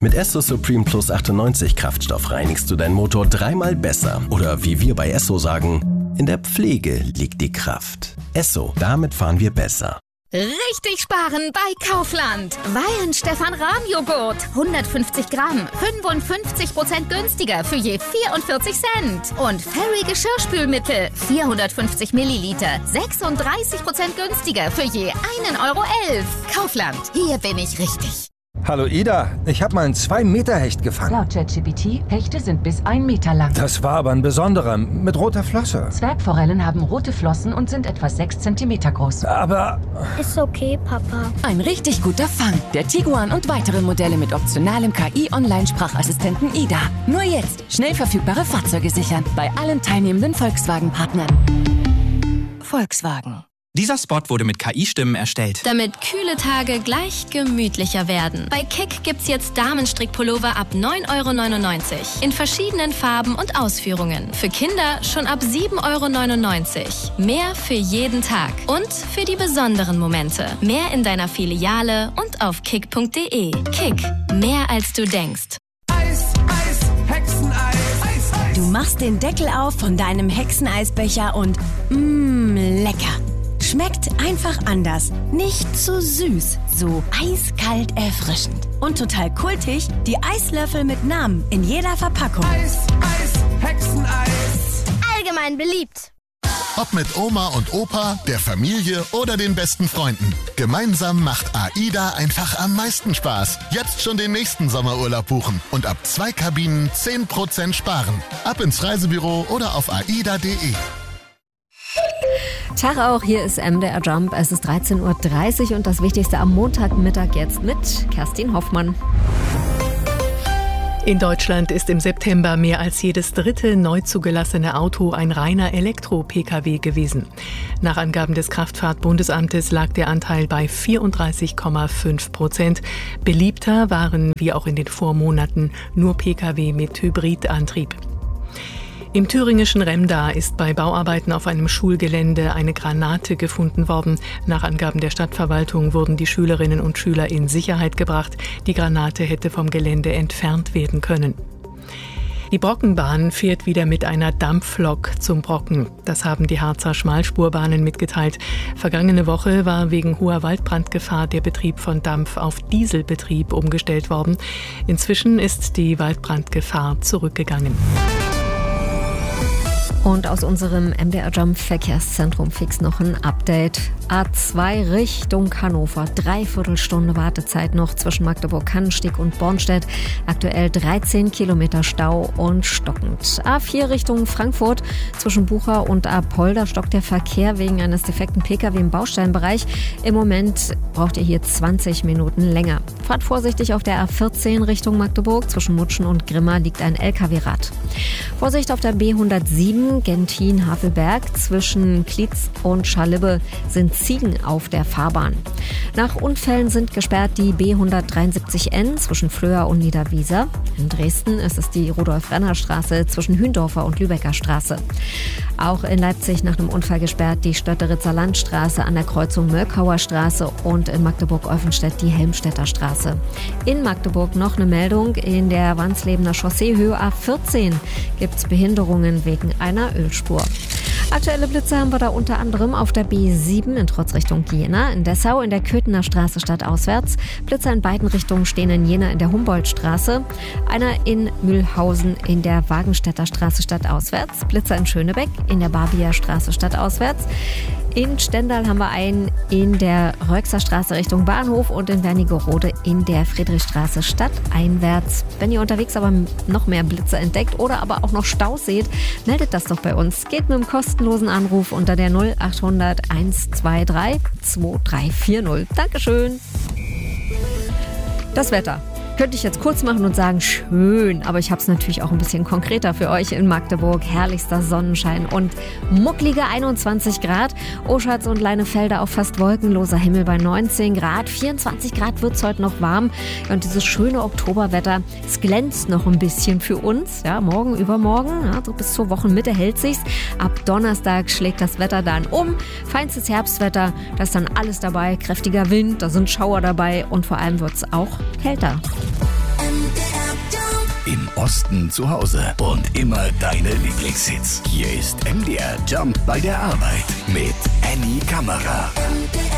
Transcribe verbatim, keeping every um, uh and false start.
Mit Esso Supreme Plus achtundneunzig Kraftstoff reinigst du deinen Motor dreimal besser. Oder wie wir bei Esso sagen, in der Pflege liegt die Kraft. Esso, damit fahren wir besser. Richtig sparen bei Kaufland. Wein Stefan Rahm Joghurt. hundertfünfzig Gramm. fünfundfünfzig Prozent günstiger für je vierundvierzig Cent. Und Fairy Geschirrspülmittel. vierhundertfünfzig Milliliter. sechsunddreißig Prozent günstiger für je einen Euro elf. Kaufland. Hier bin ich richtig. Hallo Ida, ich habe mal einen zwei Meter Hecht gefangen. Laut ChatGPT, Hechte sind bis ein Meter lang. Das war aber ein besonderer, mit roter Flosse. Zwergforellen haben rote Flossen und sind etwa sechs Zentimeter groß. Aber... Ist okay, Papa. Ein richtig guter Fang. Der Tiguan und weitere Modelle mit optionalem K I-Online-Sprachassistenten Ida. Nur jetzt schnell verfügbare Fahrzeuge sichern. Bei allen teilnehmenden Volkswagen-Partnern. Volkswagen. Dieser Spot wurde mit K I-Stimmen erstellt. Damit kühle Tage gleich gemütlicher werden. Bei Kick gibt's jetzt Damenstrickpullover ab neun Euro neunundneunzig. In verschiedenen Farben und Ausführungen. Für Kinder schon ab sieben Euro neunundneunzig. Mehr für jeden Tag. Und für die besonderen Momente. Mehr in deiner Filiale und auf kick punkt de. Kick. Mehr als du denkst. Eis, Eis, Hexeneis. Eis, Eis. Du machst den Deckel auf von deinem Hexeneisbecher und mmm, lecker. Schmeckt einfach anders. Nicht zu süß, so eiskalt erfrischend. Und total kultig, die Eislöffel mit Namen in jeder Verpackung. Eis, Eis, Hexeneis. Allgemein beliebt. Ob mit Oma und Opa, der Familie oder den besten Freunden. Gemeinsam macht AIDA einfach am meisten Spaß. Jetzt schon den nächsten Sommerurlaub buchen und ab zwei Kabinen zehn Prozent sparen. Ab ins Reisebüro oder auf aida punkt de. Tag auch, hier ist M D R Jump. Es ist dreizehn Uhr dreißig und das Wichtigste am Montagmittag jetzt mit Kerstin Hoffmann. In Deutschland ist im September mehr als jedes dritte neu zugelassene Auto ein reiner Elektro-P K W gewesen. Nach Angaben des Kraftfahrtbundesamtes lag der Anteil bei vierunddreißig Komma fünf Prozent. Beliebter waren, wie auch in den Vormonaten, nur P K W mit Hybridantrieb. Im thüringischen Remda ist bei Bauarbeiten auf einem Schulgelände eine Granate gefunden worden. Nach Angaben der Stadtverwaltung wurden die Schülerinnen und Schüler in Sicherheit gebracht. Die Granate hätte vom Gelände entfernt werden können. Die Brockenbahn fährt wieder mit einer Dampflok zum Brocken. Das haben die Harzer Schmalspurbahnen mitgeteilt. Vergangene Woche war wegen hoher Waldbrandgefahr der Betrieb von Dampf auf Dieselbetrieb umgestellt worden. Inzwischen ist die Waldbrandgefahr zurückgegangen. Und aus unserem M D R Jump Verkehrszentrum fix noch ein Update. A zwei Richtung Hannover. Dreiviertelstunde Wartezeit noch zwischen Magdeburg-Kannensteg und Bornstedt. Aktuell dreizehn Kilometer Stau und stockend. A vier Richtung Frankfurt. Zwischen Bucha und Apolda stockt der Verkehr wegen eines defekten P K W im Baustellenbereich. Im Moment braucht ihr hier zwanzig Minuten länger. Fahrt vorsichtig auf der A vierzehn Richtung Magdeburg. Zwischen Mutschen und Grimma liegt ein L K W-Rad. Vorsicht auf der B hundertsieben. Gentin-Havelberg. Zwischen Klietz und Scharlibbe sind Ziegen auf der Fahrbahn. Nach Unfällen sind gesperrt die B hundertdreiundsiebzig N zwischen Flöa und Niederwieser. In Dresden ist es die Rudolf-Renner-Straße zwischen Hündorfer und Lübecker Straße. Auch in Leipzig nach einem Unfall gesperrt die Stötteritzer Landstraße an der Kreuzung Mölkauer Straße und in Magdeburg-Olfenstedt die Helmstedter Straße. In Magdeburg noch eine Meldung. In der Wandslebener Chaussee-Höhe A vierzehn gibt es Behinderungen wegen einer Ölspur. Aktuelle Blitze haben wir da unter anderem auf der B sieben in Trotz Richtung Jena, in Dessau in der Köthener Straße stadtauswärts. Blitze in beiden Richtungen stehen in Jena in der Humboldtstraße. Einer in Mühlhausen in der Wagenstädter Straße stadtauswärts. Blitze in Schönebeck in der Barbier Straße stadtauswärts. In Stendal haben wir einen in der Röxer Straße Richtung Bahnhof und in Wernigerode in der Friedrichstraße stadteinwärts. Wenn ihr unterwegs aber noch mehr Blitze entdeckt oder aber auch noch Staus seht, meldet das doch bei uns. Geht mit einem kostenlosen Anruf unter der null achthundert hundertzweiundzwanzig zweiunddreißig vierzig. Dankeschön. Das Wetter. Könnte ich jetzt kurz machen und sagen, schön, aber ich habe es natürlich auch ein bisschen konkreter für euch in Magdeburg. Herrlichster Sonnenschein und mucklige einundzwanzig Grad. Oschatz und Leinefelder auf fast wolkenloser Himmel bei neunzehn Grad. vierundzwanzig Grad wird es heute noch warm. Und dieses schöne Oktoberwetter, es glänzt noch ein bisschen für uns. Ja, morgen, übermorgen, ja, so bis zur Wochenmitte hält sich's. Ab Donnerstag schlägt das Wetter dann um. Feinstes Herbstwetter, da ist dann alles dabei. Kräftiger Wind, da sind Schauer dabei und vor allem wird es auch kälter. M D Osten zu Hause und immer deine Lieblingshits. Hier ist M D R Jump bei der Arbeit mit Annie Kammerer.